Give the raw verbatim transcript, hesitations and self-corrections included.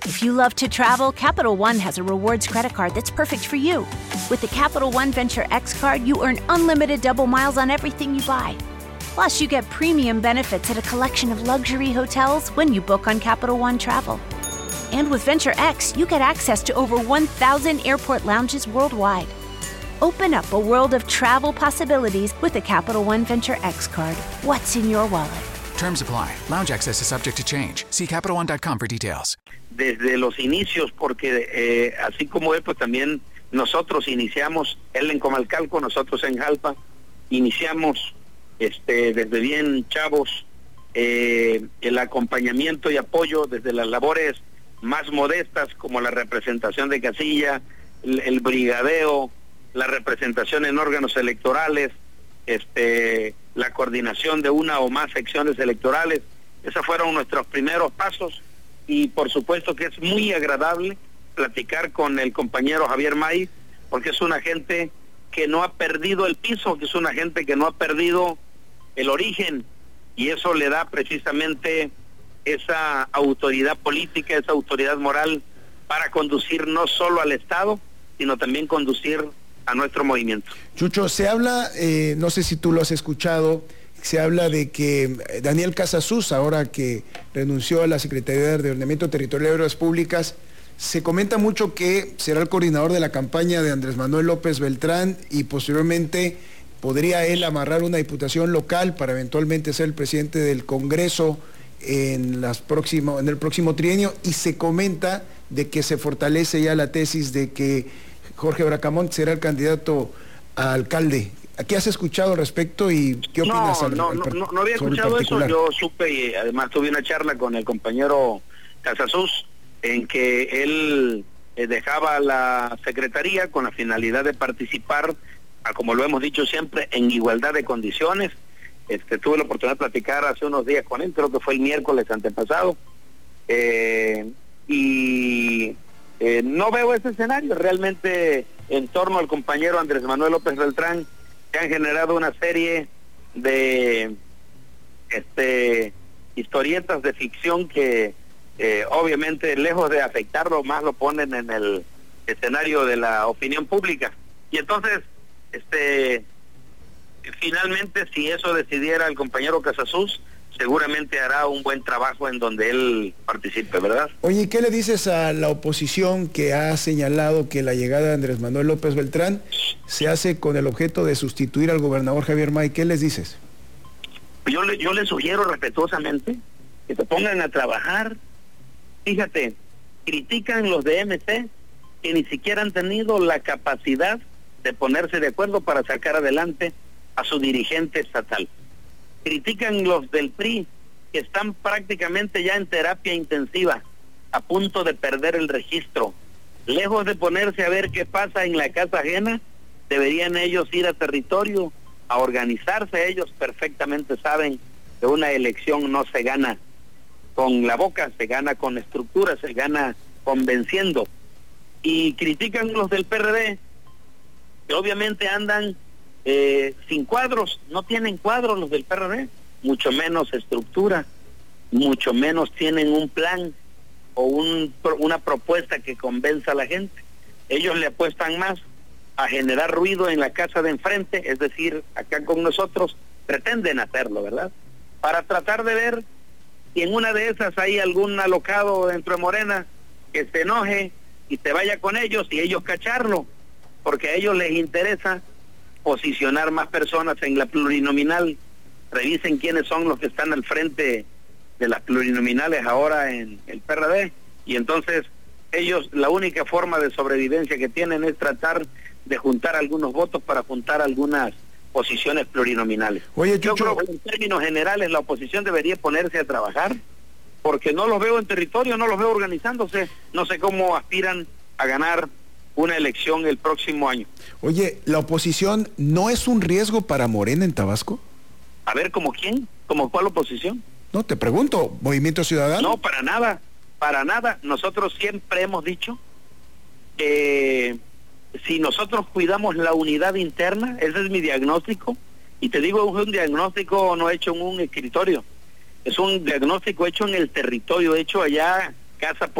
If you love to travel, Capital One has a rewards credit card that's perfect for you. With the Capital One Venture X card, you earn unlimited double miles on everything you buy. Plus, you get premium benefits at a collection of luxury hotels when you book on Capital One Travel. And with Venture X, you get access to over one thousand airport lounges worldwide. Open up a world of travel possibilities with the Capital One Venture X card. What's in your wallet? Terms apply. Lounge access is subject to change. See Capital One dot com for details. Desde los inicios, porque eh, así como él, pues también nosotros iniciamos, él en Comalcalco, nosotros en Jalpa, iniciamos este, desde bien chavos eh, el acompañamiento y apoyo desde las labores más modestas, como la representación de casilla, el, el brigadeo, la representación en órganos electorales, este, la coordinación de una o más secciones electorales. Esos fueron nuestros primeros pasos, y por supuesto que es muy agradable platicar con el compañero Javier May, porque es una gente que no ha perdido el piso, que es una gente que no ha perdido el origen, y eso le da precisamente esa autoridad política, esa autoridad moral para conducir no solo al Estado, sino también conducir a nuestro movimiento. Chucho, se habla, eh, no sé si tú lo has escuchado, se habla de que Daniel Casasus, ahora que renunció a la Secretaría de Ordenamiento Territorial y Obras Públicas, se comenta mucho que será el coordinador de la campaña de Andrés Manuel López Beltrán, y posteriormente podría él amarrar una diputación local para eventualmente ser el presidente del Congreso en, las próximo, en el próximo trienio, y se comenta de que se fortalece ya la tesis de que Jorge Bracamonte será el candidato a alcalde. ¿Qué has escuchado al respecto y qué opinas? No, al, no, al, no, no, no había escuchado eso. Yo supe, y además tuve una charla con el compañero Casasus, en que él eh, dejaba la secretaría con la finalidad de participar, a, como lo hemos dicho siempre, en igualdad de condiciones. Este, tuve la oportunidad de platicar hace unos días con él, creo que fue el miércoles antepasado, eh, y eh, no veo ese escenario. Realmente, en torno al compañero Andrés Manuel López Beltrán, se han generado una serie de este historietas de ficción que eh, obviamente, lejos de afectarlo, más lo ponen en el escenario de la opinión pública. Y entonces, este finalmente, si eso decidiera el compañero Casasus, seguramente hará un buen trabajo en donde él participe, ¿verdad? Oye, ¿qué le dices a la oposición que ha señalado que la llegada de Andrés Manuel López Beltrán se hace con el objeto de sustituir al gobernador Javier May? ¿Qué les dices? Yo le, yo les sugiero respetuosamente que se pongan a trabajar. Fíjate, critican los de M C que ni siquiera han tenido la capacidad de ponerse de acuerdo para sacar adelante a su dirigente estatal. Critican los del P R I, que están prácticamente ya en terapia intensiva, a punto de perder el registro. Lejos de ponerse a ver qué pasa en la casa ajena, deberían ellos ir a territorio, a organizarse. Ellos perfectamente saben que una elección no se gana con la boca, se gana con estructura, se gana convenciendo. Y critican los del P R D, que obviamente andan Eh, sin cuadros, no tienen cuadros los del P R D, mucho menos estructura, mucho menos tienen un plan o un, una propuesta que convenza a la gente. Ellos le apuestan más a generar ruido en la casa de enfrente, es decir, acá con nosotros, pretenden hacerlo, ¿verdad? Para tratar de ver si en una de esas hay algún alocado dentro de Morena que se enoje y se vaya con ellos, y ellos cacharlo, porque a ellos les interesa posicionar más personas en la plurinominal. Revisen quiénes son los que están al frente de las plurinominales ahora en el P R D, y entonces ellos, la única forma de sobrevivencia que tienen es tratar de juntar algunos votos para juntar algunas posiciones plurinominales. Oye, Yo Chucho, creo que en términos generales la oposición debería ponerse a trabajar, porque no los veo en territorio, no los veo organizándose, no sé cómo aspiran a ganar una elección el próximo año. Oye, ¿la oposición no es un riesgo para Morena en Tabasco? A ver, ¿como quién? ¿Como cuál oposición? No, te pregunto, ¿Movimiento Ciudadano? No, para nada, para nada. Nosotros siempre hemos dicho que si nosotros cuidamos la unidad interna, ese es mi diagnóstico, y te digo, es un diagnóstico no hecho en un escritorio, es un diagnóstico hecho en el territorio, hecho allá casa por